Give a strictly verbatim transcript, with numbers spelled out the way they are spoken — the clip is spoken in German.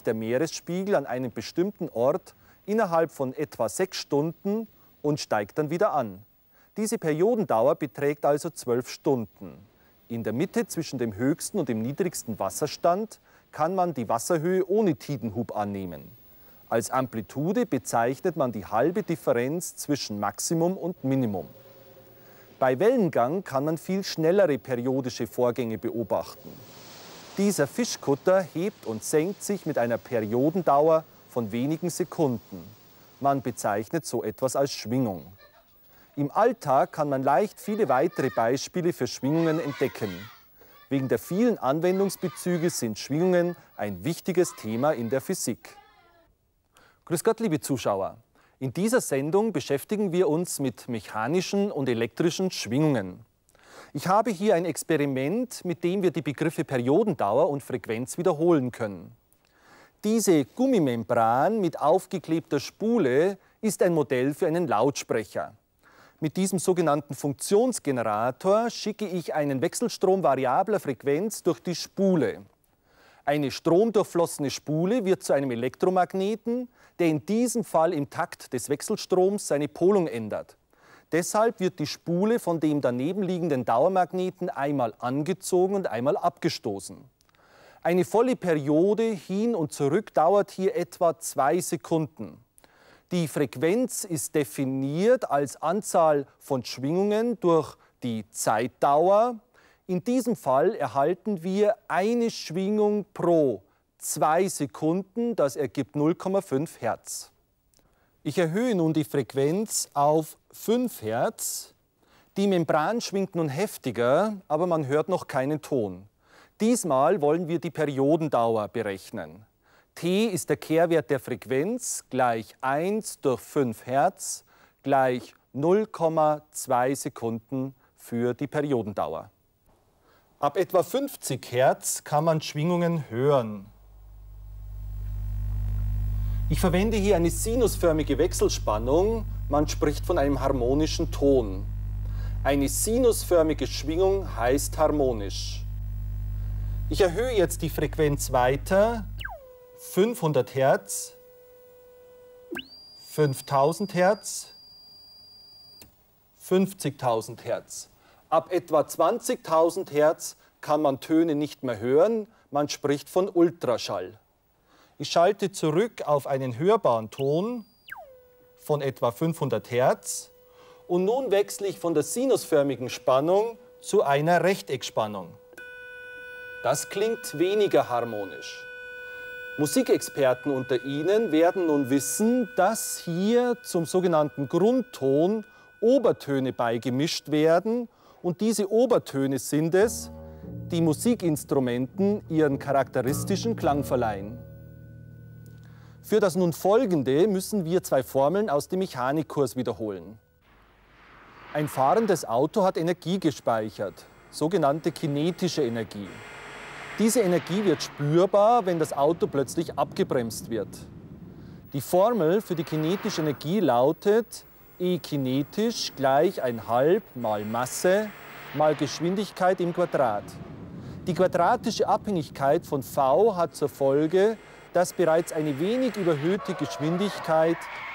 der Meeresspiegel an einem bestimmten Ort innerhalb von etwa sechs Stunden und steigt dann wieder an. Diese Periodendauer beträgt also zwölf Stunden. In der Mitte zwischen dem höchsten und dem niedrigsten Wasserstand kann man die Wasserhöhe ohne Tidenhub annehmen. Als Amplitude bezeichnet man die halbe Differenz zwischen Maximum und Minimum. Bei Wellengang kann man viel schnellere periodische Vorgänge beobachten. Dieser Fischkutter hebt und senkt sich mit einer Periodendauer von wenigen Sekunden. Man bezeichnet so etwas als Schwingung. Im Alltag kann man leicht viele weitere Beispiele für Schwingungen entdecken. Wegen der vielen Anwendungsbezüge sind Schwingungen ein wichtiges Thema in der Physik. Grüß Gott, liebe Zuschauer! In dieser Sendung beschäftigen wir uns mit mechanischen und elektrischen Schwingungen. Ich habe hier ein Experiment, mit dem wir die Begriffe Periodendauer und Frequenz wiederholen können. Diese Gummimembran mit aufgeklebter Spule ist ein Modell für einen Lautsprecher. Mit diesem sogenannten Funktionsgenerator schicke ich einen Wechselstrom variabler Frequenz durch die Spule. Eine stromdurchflossene Spule wird zu einem Elektromagneten, der in diesem Fall im Takt des Wechselstroms seine Polung ändert. Deshalb wird die Spule von dem daneben liegenden Dauermagneten einmal angezogen und einmal abgestoßen. Eine volle Periode hin und zurück dauert hier etwa zwei Sekunden. Die Frequenz ist definiert als Anzahl von Schwingungen durch die Zeitdauer. In diesem Fall erhalten wir eine Schwingung pro zwei Sekunden, das ergibt null Komma fünf Hertz. Ich erhöhe nun die Frequenz auf fünf Hertz. Die Membran schwingt nun heftiger, aber man hört noch keinen Ton. Diesmal wollen wir die Periodendauer berechnen. T ist der Kehrwert der Frequenz, gleich eins durch fünf Hertz, gleich null Komma zwei Sekunden für die Periodendauer. Ab etwa fünfzig Hertz kann man Schwingungen hören. Ich verwende hier eine sinusförmige Wechselspannung. Man spricht von einem harmonischen Ton. Eine sinusförmige Schwingung heißt harmonisch. Ich erhöhe jetzt die Frequenz weiter. fünfhundert Hertz, fünftausend Hertz, fünfzigtausend Hertz. Ab etwa zwanzigtausend Hertz kann man Töne nicht mehr hören. Man spricht von Ultraschall. Ich schalte zurück auf einen hörbaren Ton von etwa fünfhundert Hertz und nun wechsle ich von der sinusförmigen Spannung zu einer Rechteckspannung. Das klingt weniger harmonisch. Musikexperten unter Ihnen werden nun wissen, dass hier zum sogenannten Grundton Obertöne beigemischt werden und diese Obertöne sind es, die Musikinstrumenten ihren charakteristischen Klang verleihen. Für das nun Folgende müssen wir zwei Formeln aus dem Mechanikkurs wiederholen. Ein fahrendes Auto hat Energie gespeichert, sogenannte kinetische Energie. Diese Energie wird spürbar, wenn das Auto plötzlich abgebremst wird. Die Formel für die kinetische Energie lautet E kinetisch gleich ein halb mal Masse mal Geschwindigkeit im Quadrat. Die quadratische Abhängigkeit von v hat zur Folge, dass bereits eine wenig überhöhte Geschwindigkeit